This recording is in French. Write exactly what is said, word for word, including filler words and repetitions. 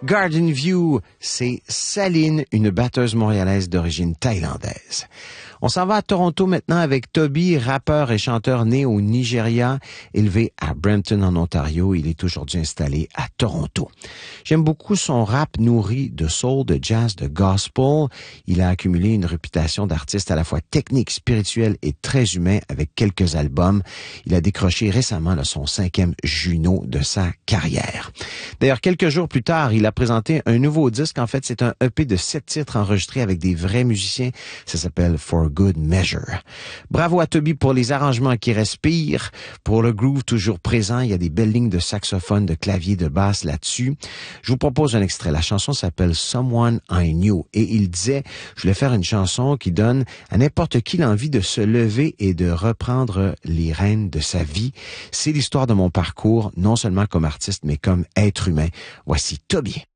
Garden View, c'est Saline, une batteuse montréalaise d'origine thaïlandaise. On s'en va à Toronto maintenant avec Toby, rappeur et chanteur né au Nigeria, élevé à Brampton en Ontario. Il est aujourd'hui installé à Toronto. J'aime beaucoup son rap nourri de soul, de jazz, de gospel. Il a accumulé une réputation d'artiste à la fois technique, spirituel et très humain avec quelques albums. Il a décroché récemment là, son cinquième Juno de sa carrière. D'ailleurs, quelques jours plus tard, il a présenté un nouveau disque. En fait, c'est un E P de sept titres enregistrés avec des vrais musiciens. Ça s'appelle For Good Measure. Bravo à Toby pour les arrangements qui respirent, pour le groove toujours présent. Il y a des belles lignes de saxophone, de clavier, de basse là-dessus. Je vous propose un extrait. La chanson s'appelle Someone I Knew et il disait, je voulais faire une chanson qui donne à n'importe qui l'envie de se lever et de reprendre les rênes de sa vie. C'est l'histoire de mon parcours, non seulement comme artiste, mais comme être humain. Voici Toby.